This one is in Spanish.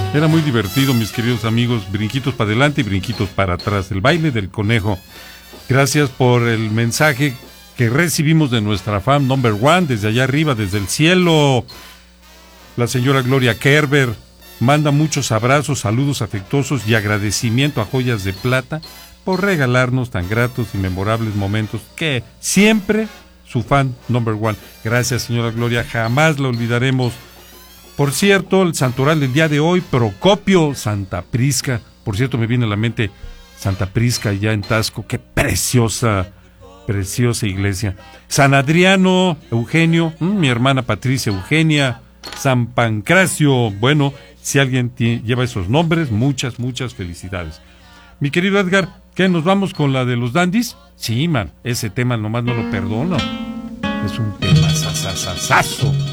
Era muy divertido, mis queridos amigos. Brinquitos para adelante y brinquitos para atrás. El baile del conejo. Gracias por el mensaje que recibimos de nuestra fan number one desde allá arriba, desde el cielo. La señora Gloria Kerber manda muchos abrazos, saludos afectuosos y agradecimiento a Joyas de Plata por regalarnos tan gratos y memorables momentos que siempre su fan number one. Gracias, señora Gloria, jamás la olvidaremos. Por cierto, el santoral del día de hoy, Procopio Santa Prisca. Por cierto, me viene a la mente Santa Prisca allá en Tasco. Qué preciosa iglesia. San Adriano Eugenio, mi hermana Patricia Eugenia. San Pancracio. Bueno, si alguien lleva esos nombres, muchas felicidades. Mi querido Edgar, ¿qué? ¿Nos vamos con la de los dandies? Sí, man, ese tema nomás no lo perdono. Es un tema sasasasazo.